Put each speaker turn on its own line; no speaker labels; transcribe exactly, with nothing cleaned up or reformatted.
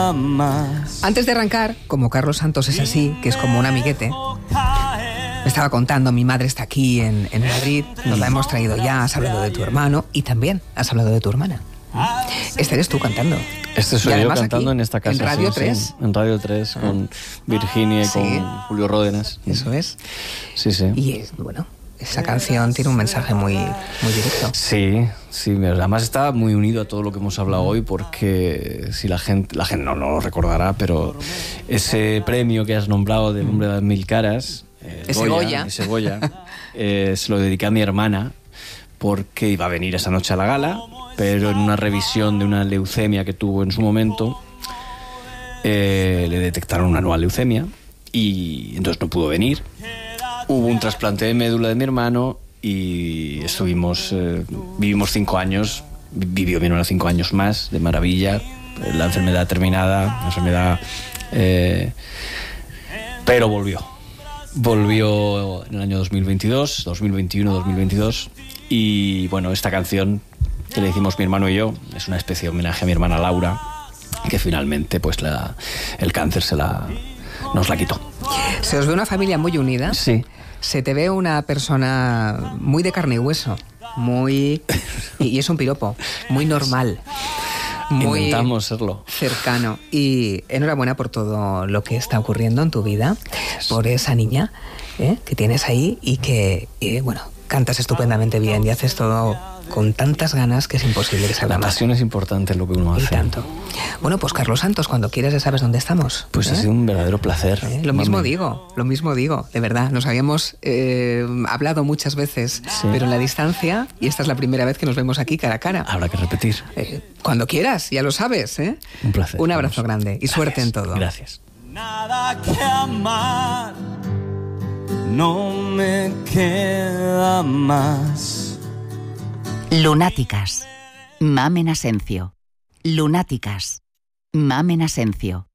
queda más.
Antes de arrancar, como Carlos Santos es así, que es como un amiguete, me estaba contando, mi madre está aquí en, en Madrid, nos la hemos traído ya, has hablado de tu hermano y también has hablado de tu hermana. Este eres tú cantando.
Este soy yo cantando
aquí,
en esta casa.
En Radio
sí,
tres.
Sí, en Radio tres, con Virginia y
Sí.
con Julio Ródenas.
Eso es.
Sí, sí.
Y bueno, esa canción tiene un mensaje muy, muy directo.
Sí, sí, además está muy unido a todo lo que hemos hablado hoy, porque si la gente, la gente no, no lo recordará, pero ese premio que has nombrado del hombre de las mil caras, eh,
Ese Goya,
ese Goya eh, se lo dediqué a mi hermana, porque iba a venir esa noche a la gala, pero en una revisión de una leucemia que tuvo en su momento, eh, le detectaron una nueva leucemia y entonces no pudo venir. Hubo un trasplante de médula de mi hermano y estuvimos, eh, vivimos cinco años, vivió mi hermano cinco años más, de maravilla, la enfermedad terminada, la enfermedad, eh, pero volvió. Volvió en el año dos mil veintidós, dos mil veintiuno, dos mil veintidós, y bueno, esta canción que le hicimos mi hermano y yo es una especie de homenaje a mi hermana Laura, que finalmente pues la, el cáncer se la, nos la quitó.
Se os ve una familia muy unida.
Sí.
Se te ve una persona muy de carne y hueso, muy... y es un piropo, muy normal. Muy
Intentamos serlo.
cercano. Y enhorabuena por todo lo que está ocurriendo en tu vida,
Gracias.
por esa niña ¿eh? que tienes ahí y que, eh, bueno, cantas estupendamente bien y haces todo con tantas ganas que es imposible que salga
La
mal.
pasión es importante en lo que uno
Y
hace.
tanto. Bueno, pues Carlos Santos, cuando quieras ya sabes dónde estamos.
Pues
¿eh?
ha sido un verdadero placer.
¿Eh? Lo mismo
Mami.
digo, lo mismo digo, de verdad. Nos habíamos eh, hablado muchas veces,
Sí.
pero en la distancia, y esta es la primera vez que nos vemos aquí cara a cara.
Habrá que repetir.
Eh, cuando quieras, ya lo sabes, ¿eh?
Un placer.
Un abrazo
Vamos.
grande y
Gracias.
suerte en todo.
Gracias.
Nada que amar, no me queda más.
Lunáticas. Mamen Asencio. Lunáticas. Mamen Asencio.